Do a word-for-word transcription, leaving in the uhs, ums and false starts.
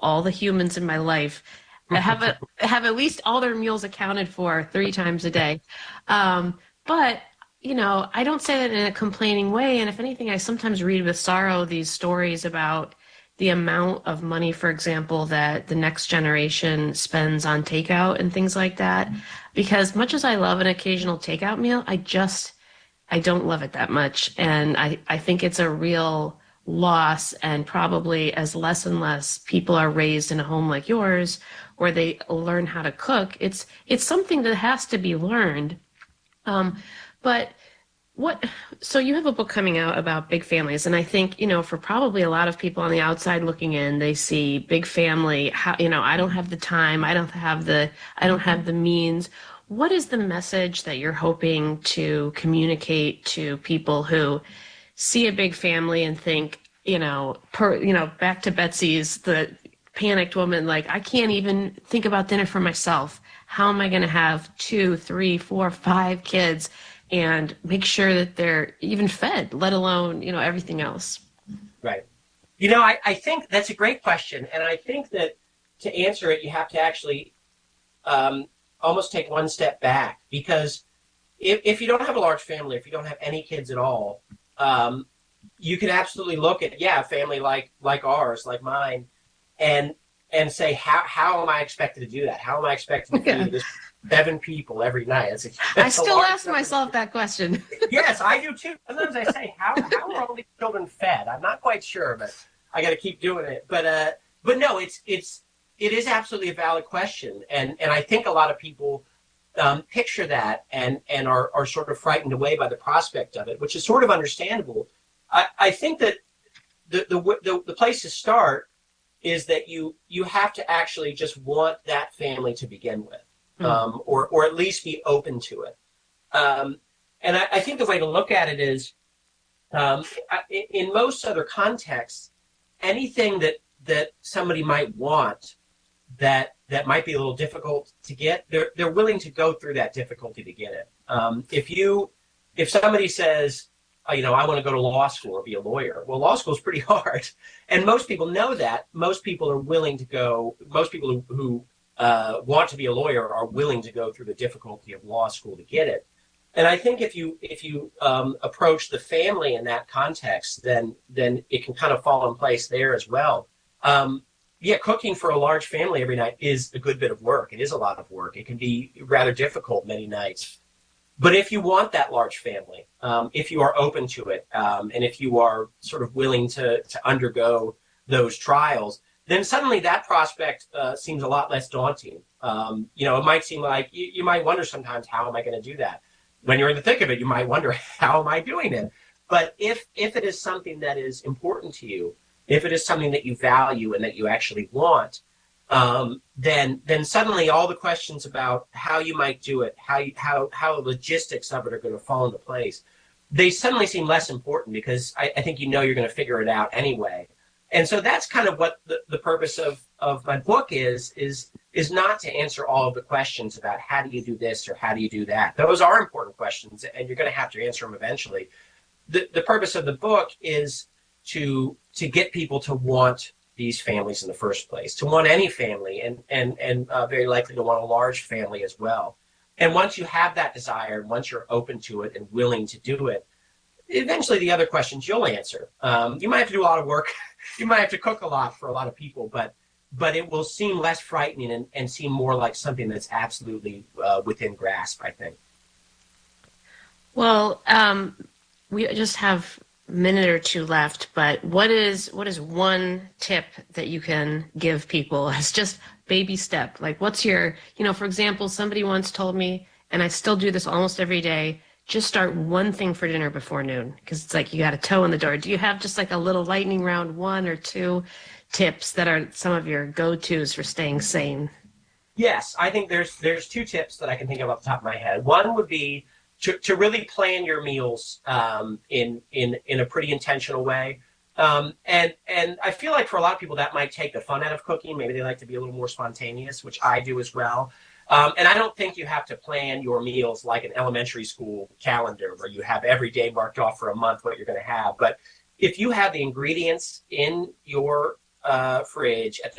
all the humans in my life have a, have at least all their meals accounted for three times a day. Um, but you know, I don't say that in a complaining way. And if anything, I sometimes read with sorrow these stories about the amount of money, for example, that the next generation spends on takeout and things like that. Because much as I love an occasional takeout meal, I just I don't love it that much. And I, I think it's a real loss. And probably as less and less people are raised in a home like yours, where they learn how to cook, it's it's something that has to be learned. Um, but what, so you have a book coming out about big families, and I think, you know, for probably a lot of people on the outside looking in, they see big family, how, you know, I don't have the time, I don't have the, I don't have the means. What is the message that you're hoping to communicate to people who see a big family and think, you know, per, you know, back to Betsy's, the panicked woman, like, I can't even think about dinner for myself. How am I going to have two, three, four, five kids and make sure that they're even fed, let alone, you know, everything else? Right. You know, I, I think that's a great question. And I think that to answer it, you have to actually um, almost take one step back. Because if, if you don't have a large family, if you don't have any kids at all, um, you can absolutely look at, yeah, a family like like ours, like mine, and and say, how how am I expected to do that? How am I expected to Yeah. feed this seven people every night? That's a, I that's a still large ask number. myself that question. Yes, I do too. Sometimes I say, how how are all these children fed? I'm not quite sure, but I got to keep doing it. But uh, but no, it's it's it is absolutely a valid question, and and I think a lot of people um, picture that and and are are sort of frightened away by the prospect of it, which is sort of understandable. I, I think that the, the the the place to start is that you you have to actually just want that family to begin with, Mm. um, or or at least be open to it. Um, and I, I think the way to look at it is, um, in, in most other contexts, anything that that somebody might want that that might be a little difficult to get, they're they're willing to go through that difficulty to get it. Um, if you if somebody says, oh, you know, I want to go to law school or be a lawyer, well, law school is pretty hard, and most people know that. Most people are willing to go. Most people who, who uh, want to be a lawyer are willing to go through the difficulty of law school to get it. And I think if you if you um, approach the family in that context, then then it can kind of fall in place there as well. Um, yeah, cooking for a large family every night is a good bit of work. It is a lot of work. It can be rather difficult many nights. But if you want that large family, um, if you are open to it, um, and if you are sort of willing to to undergo those trials, then suddenly that prospect uh, seems a lot less daunting. Um, you know, it might seem like you, you might wonder sometimes, how am I going to do that? When you're in the thick of it, you might wonder, how am I doing it? But if if it is something that is important to you, if it is something that you value and that you actually want, um, then then suddenly all the questions about how you might do it, how you, how how the logistics of it are going to fall into place, they suddenly seem less important, because I, I think you know you're going to figure it out anyway. And so that's kind of what the, the purpose of, of my book is, is is not to answer all of the questions about how do you do this or how do you do that. Those are important questions, and you're going to have to answer them eventually. The the purpose of the book is to to get people to want these families in the first place, to want any family, and and and uh, very likely to want a large family as well. And once you have that desire, once you're open to it and willing to do it, eventually the other questions you'll answer. Um, you might have to do a lot of work. You might have to cook a lot for a lot of people, but but it will seem less frightening and, and seem more like something that's absolutely uh, within grasp, I think. Well, um, we just have a minute or two left, but what is what is one tip that you can give people as just baby step? Like, what's your, you know, for example, somebody once told me, and I still do this almost every day, just start one thing for dinner before noon, because it's like you got a toe in the door. Do you have just like a little lightning round, one or two tips that are some of your go-tos for staying sane? Yes, I think there's there's two tips that I can think of off the top of my head. One would be to, to really plan your meals um, in in in a pretty intentional way. Um, and and I feel like for a lot of people that might take the fun out of cooking. Maybe they like to be a little more spontaneous, which I do as well. Um, and I don't think you have to plan your meals like an elementary school calendar where you have every day marked off for a month what you're going to have. But if you have the ingredients in your uh, fridge at the